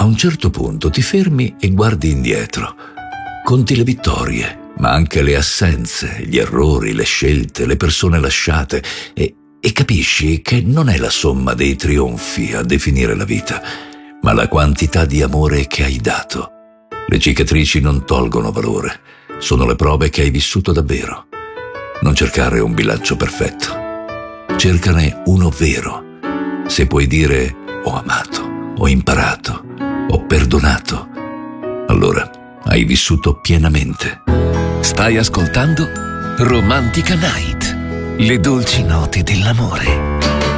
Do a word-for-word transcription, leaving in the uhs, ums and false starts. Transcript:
un certo punto ti fermi e guardi indietro. Conti le vittorie, ma anche le assenze, gli errori, le scelte, le persone lasciate e, e capisci che non è la somma dei trionfi a definire la vita, ma la quantità di amore che hai dato. Le cicatrici non tolgono valore, sono le prove che hai vissuto davvero. Non cercare un bilancio perfetto, cercane uno vero. Se puoi dire ho amato, ho imparato, ho perdonato, allora hai vissuto pienamente. Stai ascoltando Romantica Night, le dolci note dell'amore.